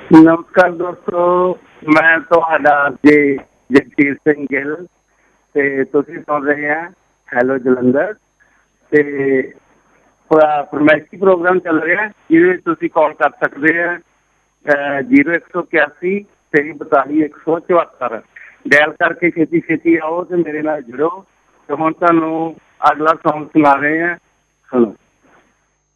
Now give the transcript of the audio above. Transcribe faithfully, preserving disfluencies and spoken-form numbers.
ਨਮਸਕਾਰ ਦੋਸਤੋ, ਮੈਂ ਤੁਹਾਡਾ ਜੀ ਜਗਸੀਰ ਸਿੰਘ ਗਿੱਲ ਅਤੇ ਤੁਸੀਂ ਸੁਣ ਰਹੇ ਆ ਹੈਲੋ ਜਲੰਧਰ। ਅਤੇ ਫਰਮਾਇਸ਼ੀ ਪ੍ਰੋਗਰਾਮ ਚੱਲ ਰਿਹਾ ਜਿਹਦੇ ਵਿੱਚ ਤੁਸੀਂ ਕਾਲ ਕਰ ਸਕਦੇ ਆ ਜੀਰੋ ਇੱਕ ਸੌ ਇਕਿਆਸੀ ਤੇਈ ਬਤਾਲੀ ਇੱਕ ਸੌ ਚੁਹੱਤਰ। ਡੈਲ ਕਰਕੇ ਛੇਤੀ ਛੇਤੀ ਆਓ ਅਤੇ ਮੇਰੇ ਨਾਲ ਜੁੜੋ। ਅਤੇ ਹੁਣ ਤੁਹਾਨੂੰ ਅਗਲਾ ਸੌਂਗ ਸੁਣਾ ਰਹੇ ਹਾਂ, ਸੁਣੋ।